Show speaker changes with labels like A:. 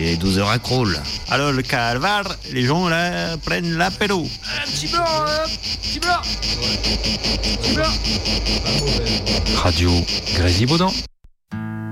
A: il est 12h à Crolles.
B: Alors le calvaire, les gens là prennent l'apéro.
C: Un petit blanc, petit blanc. Petit blanc.
D: Radio Grésivaudan.